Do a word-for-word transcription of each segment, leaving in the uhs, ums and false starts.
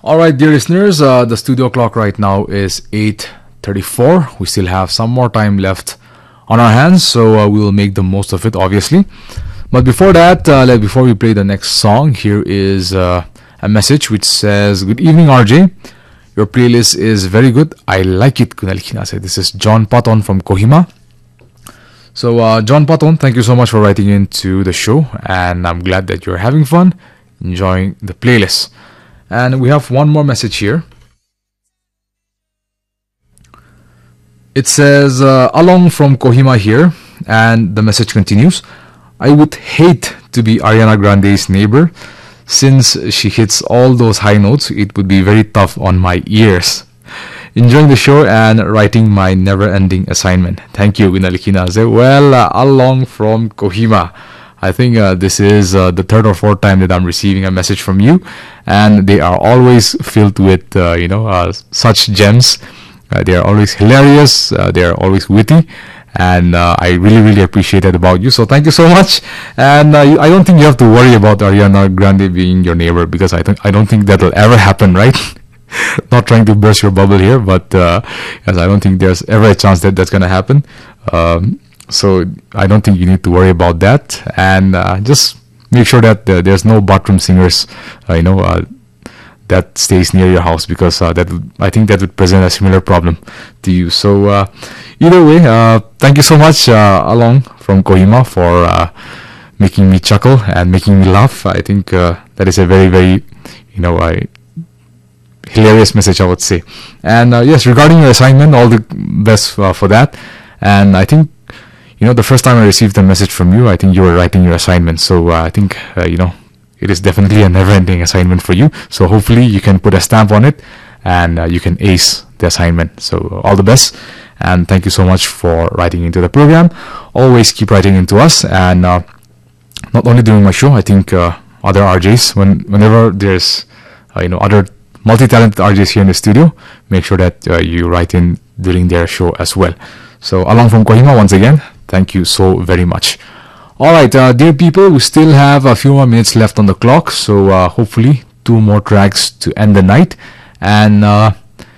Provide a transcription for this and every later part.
All right, dear listeners, uh, the studio clock right now is eight thirty-four. We still have some more time left on our hands, so uh, we will make the most of it, obviously. But before that, uh, like before we play the next song, here is uh, a message which says, "Good evening, R J. Your playlist is very good. I like it." Kunal Khina said. This is John Paton from Kohima. So, uh, John Paton, thank you so much for writing into the show, and I'm glad that you're having fun, enjoying the playlist. And we have one more message here. It says, uh, "Along from Kohima here," and the message continues, "I would hate to be Ariana Grande's neighbor. Since she hits all those high notes, it would be very tough on my ears. Enjoying the show and writing my never-ending assignment. Thank you, Winalikina." Well, uh, along from Kohima. I think uh, this is uh, the third or fourth time that I'm receiving a message from you, and they are always filled with, uh, you know, uh, such gems. Uh, they are always hilarious. Uh, they are always witty. And uh, I really, really appreciate that about you. So thank you so much. And uh, you, I don't think you have to worry about Ariana Grande being your neighbor, because I don't, I don't think that will ever happen, right? Not trying to burst your bubble here, but uh, yes, I don't think there's ever a chance that that's going to happen. Um, so I don't think you need to worry about that. And uh, just make sure that uh, there's no bathroom singers, uh, you know, uh, that stays near your house, because uh, that would, I think that would present a similar problem to you. So uh, either way, uh, thank you so much, uh, Along from Kohima, for uh, making me chuckle and making me laugh. I think uh, that is a very, very, you know, uh, hilarious message, I would say. And uh, yes, regarding your assignment, all the best uh, for that. And I think, you know, the first time I received a message from you, I think you were writing your assignment. So uh, I think, uh, you know, it is definitely a never-ending assignment for you. So hopefully you can put a stamp on it, and uh, you can ace the assignment. So all the best, and thank you so much for writing into the program. Always keep writing into us, and uh, not only during my show, I think uh, other R Js, when whenever there's uh, you know other multi-talented R Js here in the studio, make sure that uh, you write in during their show as well. So Along from Kohima, once again, thank you so very much. Alright, uh, dear people, we still have a few more minutes left on the clock, so uh, hopefully two more tracks to end the night. And uh,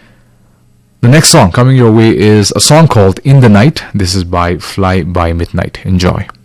the next song coming your way is a song called In the Night. This is by Fly By Midnight. Enjoy.